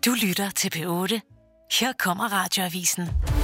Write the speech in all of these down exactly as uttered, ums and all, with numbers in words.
Du lytter til P otte. Her kommer Radioavisen.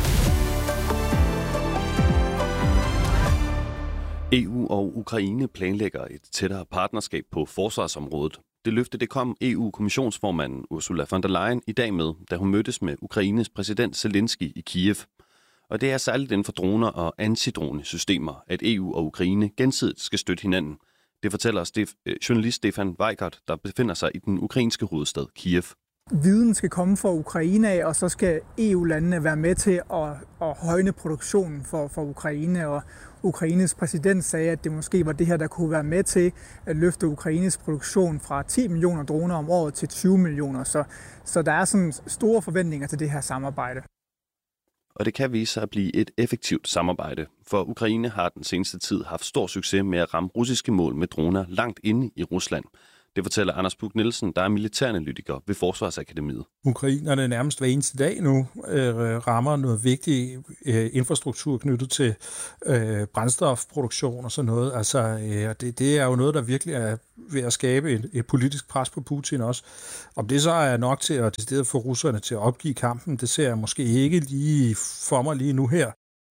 E U og Ukraine planlægger et tættere partnerskab på forsvarsområdet. Det løfte det kom E U-kommissionsformanden Ursula von der Leyen i dag med, da hun mødtes med Ukraines præsident Zelensky i Kiev. Og det er særligt inden for droner og antidronesystemer, at E U og Ukraine gensidigt skal støtte hinanden. Det fortæller Stef- journalist Stefan Weikart, der befinder sig i den ukrainske hovedstad Kiev. Viden skal komme fra Ukraine af, og så skal E U-landene være med til at, at højne produktionen for, for Ukraine. Og Ukraines præsident sagde, at det måske var det her, der kunne være med til at løfte Ukraines produktion fra ti millioner droner om året til tyve millioner. Så, så der er sådan store forventninger til det her samarbejde. Og det kan vise sig at blive et effektivt samarbejde, for Ukraine har den seneste tid haft stor succes med at ramme russiske mål med droner langt inde i Rusland. Det fortæller Anders Puk Nielsen, der er militæranalytiker ved Forsvarsakademiet. Ukrainerne nærmest hver eneste dag nu øh, rammer noget vigtig øh, infrastruktur knyttet til øh, brændstofproduktion og sådan noget. Altså, øh, det, det er jo noget, der virkelig er ved at skabe et, et politisk pres på Putin også. Om det så er nok til at i stedet for russerne til at opgive kampen, det ser jeg måske ikke lige for mig lige nu her.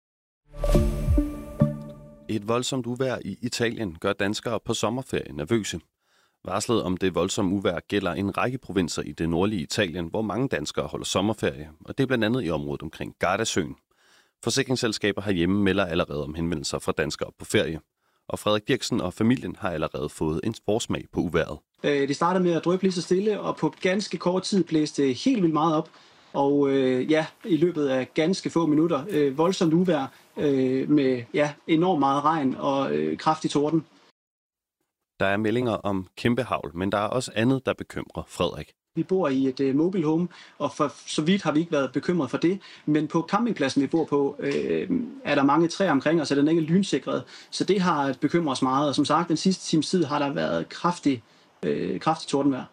Et voldsomt uvejr i Italien gør danskere på sommerferie nervøse. Varslet om det voldsomme uvejr gælder en række provinser i det nordlige Italien, hvor mange danskere holder sommerferie, og det er blandt andet i området omkring Gardasøen. Forsikringsselskaber herhjemme melder allerede om henvendelser fra danskere på ferie, og Frederik Dirksen og familien har allerede fået en forsmag på uvejret. Det startede med at dryppe lige så stille, og på ganske kort tid blæste det helt vildt meget op. Og øh, ja, i løbet af ganske få minutter, øh, voldsomt uvejr øh, med ja, enormt meget regn og øh, kraftig torden. Der er meldinger om kæmpe hagl, men der er også andet, der bekymrer Frederik. Vi bor i et uh, mobile home, og for så vidt har vi ikke været bekymret for det. Men på campingpladsen, vi bor på, øh, er der mange træer omkring os, så den er ikke lynsikret. Så det har bekymret os meget. Og som sagt, den sidste times tid har der været kraftig, øh, kraftig tordenvejr.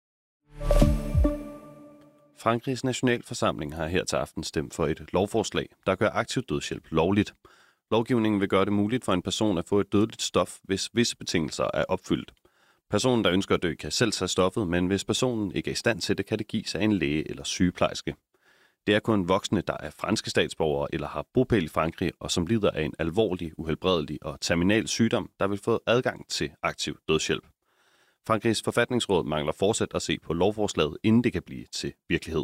Frankrigs nationalforsamling har her til aften stemt for et lovforslag, der gør aktiv dødshjælp lovligt. Lovgivningen vil gøre det muligt for en person at få et dødeligt stof, hvis visse betingelser er opfyldt. Personen, der ønsker at dø, kan selv tage stoffet, men hvis personen ikke er i stand til det, kan det gives af en læge eller sygeplejerske. Det er kun voksne, der er franske statsborgere eller har bopæl i Frankrig, og som lider af en alvorlig, uhelbredelig og terminal sygdom, der vil få adgang til aktiv dødshjælp. Frankrigs forfatningsråd mangler fortsat at se på lovforslaget, inden det kan blive til virkelighed.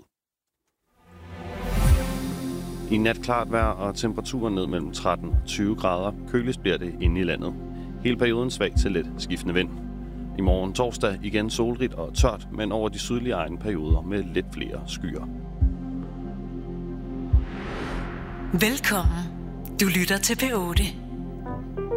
I nat klart vejr og temperaturen ned mellem tretten og tyve grader. Køligst bliver det inde i landet. Hele perioden svag til let skiftende vind. I morgen torsdag igen solrigt og tørt, men over de sydlige egne perioder med lidt flere skyer. Velkommen. Du lytter til P otte.